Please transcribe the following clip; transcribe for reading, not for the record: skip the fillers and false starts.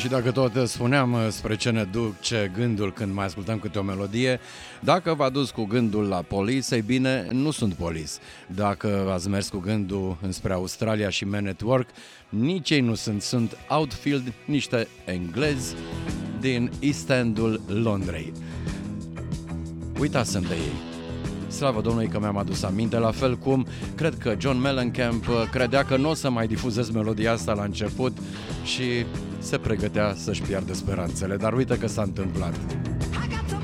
Și dacă tot spuneam spre ce ne duce gândul când mai ascultăm câte o melodie, dacă v-a dus cu gândul la Police, ei bine, nu sunt Police. Dacă ați mers cu gândul înspre Australia și Men at Work, nici ei nu sunt Outfield, niște englezi din East End-ul Londrei. Uitasem de ei. Slavă Domnului că mi-am adus aminte, la fel cum cred că John Mellencamp credea că nu o să mai difuzez melodia asta la început și se pregătea să-și piardă speranțele, dar uite că s-a întâmplat.